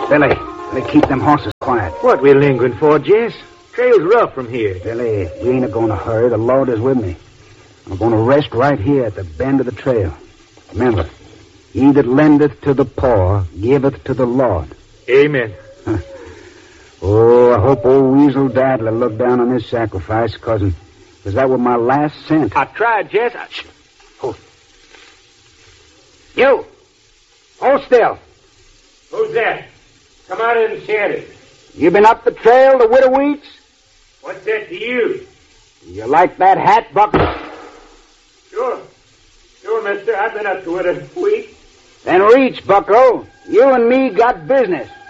Billy, keep them horses quiet. What we lingering for, Jess? Trail's rough from here. Billy, we ain't going to hurry. The Lord is with me. I'm going to rest right here at the bend of the trail. Remember, he that lendeth to the poor giveth to the Lord. Amen. Oh, I hope old Weasel Dad will look down on this sacrifice, because that was my last cent. I tried, Jess. Hold. You! Hold still. Who's that? Come out in the shanty. You been up the trail to Widow Wheat's? What's that to you? You like that hat, Buck? Sure, mister. I've been up to Widow Wheat. Then reach, Bucko. You and me got business.